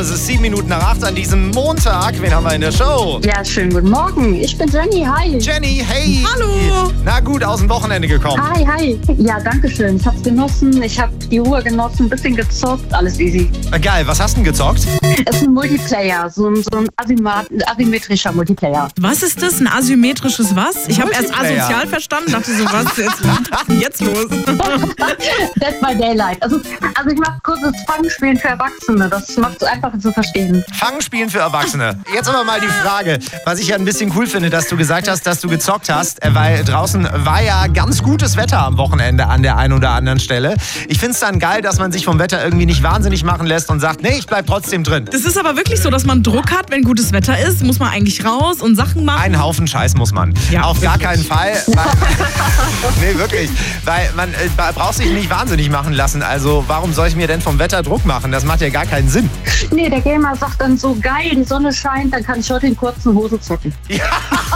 Es ist 7 Minuten nach 8 an diesem Montag. Wen haben wir in der Show? Ja, schönen guten Morgen. Ich bin Jenny. Hi. Jenny, hey. Hallo. Na gut, aus dem Wochenende gekommen. Hi. Ja, danke schön. Ich hab's genossen. Ich hab die Ruhe genossen, ein bisschen gezockt. Alles easy. Geil, was hast du denn gezockt? Es ist ein Multiplayer, so ein asymmetrischer Multiplayer. Was ist das? Ein asymmetrisches was? Ich habe erst Multiplayer. asozial verstanden, dachte so, was ist denn jetzt los? Dead by Daylight. Also ich mache kurzes Fangspielen für Erwachsene. Das macht es einfacher zu verstehen. Fangspielen für Erwachsene. Jetzt aber mal die Frage, was ich ja ein bisschen cool finde, dass du gesagt hast, dass du gezockt hast, weil draußen war ja ganz gutes Wetter am Wochenende an der einen oder anderen Stelle. Ich finde es dann geil, dass man sich vom Wetter irgendwie nicht wahnsinnig machen lässt und sagt, nee, ich bleib trotzdem drin. Das ist aber wirklich so, dass man Druck hat, wenn gutes Wetter ist, muss man eigentlich raus und Sachen machen. Einen Haufen Scheiß muss man. Ja, auf gar wirklich. keinen Fall. Nee, wirklich. Weil man braucht sich nicht wahnsinnig machen lassen. Also warum soll ich mir denn vom Wetter Druck machen? Das macht ja gar keinen Sinn. Nee, der Gamer sagt dann so, geil, die Sonne scheint, dann kann ich heute in kurzen Hosen zocken. Ja.